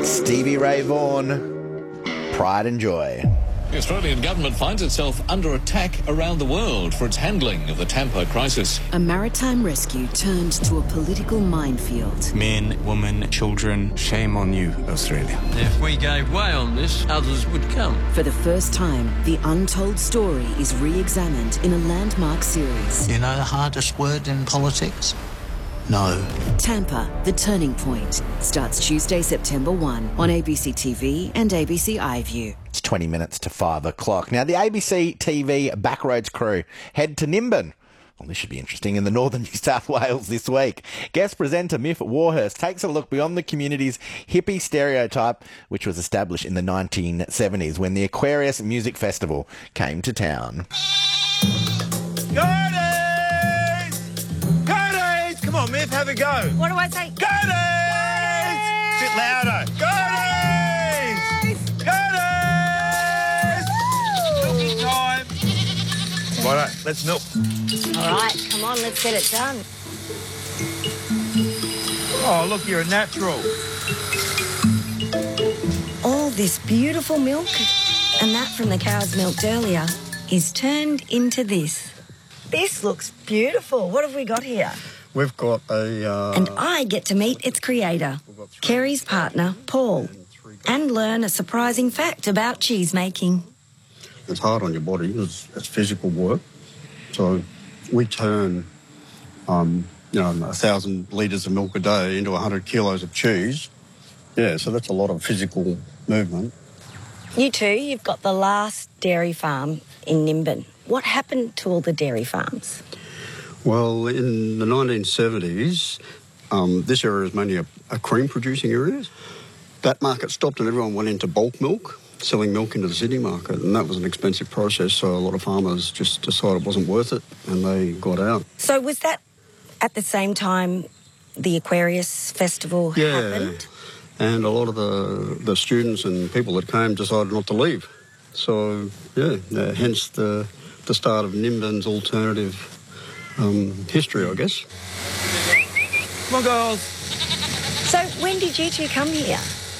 Stevie Ray Vaughan, Pride and Joy. The Australian government finds itself under attack around the world for its handling of the Tampa crisis. A maritime rescue turned to a political minefield. Men, women, children, shame on you, Australia. If we gave way on this, others would come. For the first time, the untold story is re-examined in a landmark series. You know the hardest word in politics? No. Tampa, The Turning Point, starts Tuesday, September 1 on ABC TV and ABC iView. It's 20 minutes to 5 o'clock. Now, the ABC TV Backroads crew head to Nimbin. Well, this should be interesting, in the northern New South Wales this week. Guest presenter Miff Warhurst takes a look beyond the community's hippie stereotype, which was established in the 1970s when the Aquarius Music Festival came to town. Come on, Miff, have a go. What do I say? Goaties! A bit louder. Goaties! Milking time. Righto, let's milk. All right, come on, let's get it done. Oh, look, you're a natural. All this beautiful milk, and that from the cows milked earlier, is turned into this. This looks beautiful. What have we got here? We've got a... And I get to meet its creator, Kerry's partner, Paul, and learn a surprising fact about cheese making. It's hard on your body. It's physical work. So we turn, 1,000 litres of milk a day into 100 kilos of cheese. Yeah, so that's a lot of physical movement. You two, you've got the last dairy farm in Nimbin. What happened to all the dairy farms? Well, in the 1970s, this area was mainly a cream-producing area. That market stopped and everyone went into bulk milk, selling milk into the city market, and that was an expensive process, so a lot of farmers just decided it wasn't worth it, and they got out. So was that at the same time the Aquarius Festival happened? And a lot of the students and people that came decided not to leave. So, hence the start of Nimbin's alternative history, I guess. Come on, girls. So when did you two come here?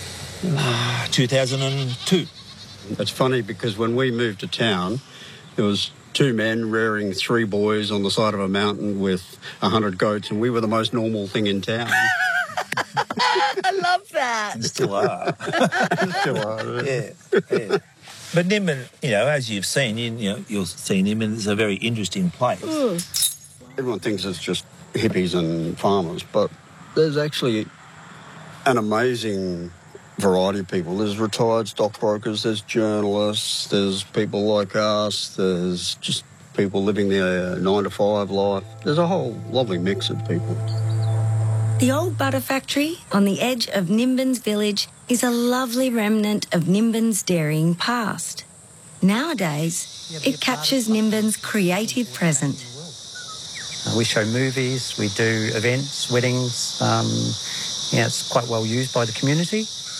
2002. It's funny because when we moved to town, there was 2 men rearing 3 boys on the side of a mountain with 100 goats, and we were the most normal thing in town. I love that. Still are. Still are. Yeah. But Nimbin, as you've seen, you'll see Nimbin is a very interesting place. Everyone thinks it's just hippies and farmers, but there's actually an amazing variety of people. There's retired stockbrokers, there's journalists, there's people like us, there's just people living their 9-to-5 life. There's a whole lovely mix of people. The old butter factory on the edge of Nimbin's village is a lovely remnant of Nimbin's dairying past. Nowadays, it captures Nimbin's creative present. We show movies, we do events, weddings. It's quite well used by the community.